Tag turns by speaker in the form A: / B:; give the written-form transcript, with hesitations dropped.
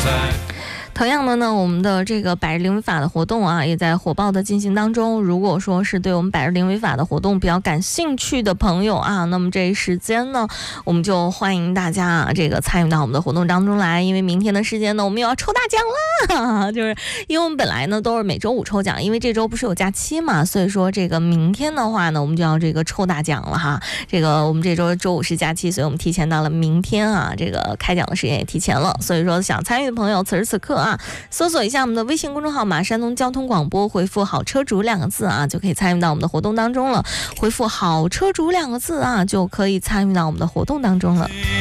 A: 同样的呢，我们的这个百日零违法的活动啊，也在火爆的进行当中。如果说是对我们百日零违法的活动比较感兴趣的朋友啊，那么这一时间呢，我们就欢迎大家啊，这个参与到我们的活动当中来。因为明天的时间呢，我们又要抽大奖啦，就是因为我们本来呢都是每周五抽奖，因为这周不是有假期嘛，所以说这个明天的话呢，我们就要这个抽大奖了哈。这个我们这周五是假期，所以我们提前到了明天啊，这个开奖的时间也提前了。所以说想参与的朋友，此时此刻啊，搜索一下我们的微信公众号马山东交通广播，回复好车主2个字啊，就可以参与到我们的活动当中了。回复好车主2个字啊，就可以参与到我们的活动当中了。